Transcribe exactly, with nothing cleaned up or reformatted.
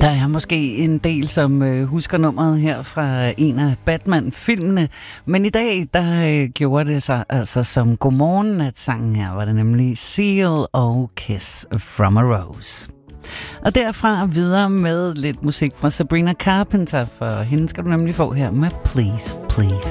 Der er måske en del, som øh, husker nummeret her fra en af Batman-filmene, men i dag, der øh, gjorde det sig altså som Godmorgen, at sangen her var det nemlig Seal og Kiss from a Rose. Og derfra videre med lidt musik fra Sabrina Carpenter, for hende skal du nemlig få her med Please, Please.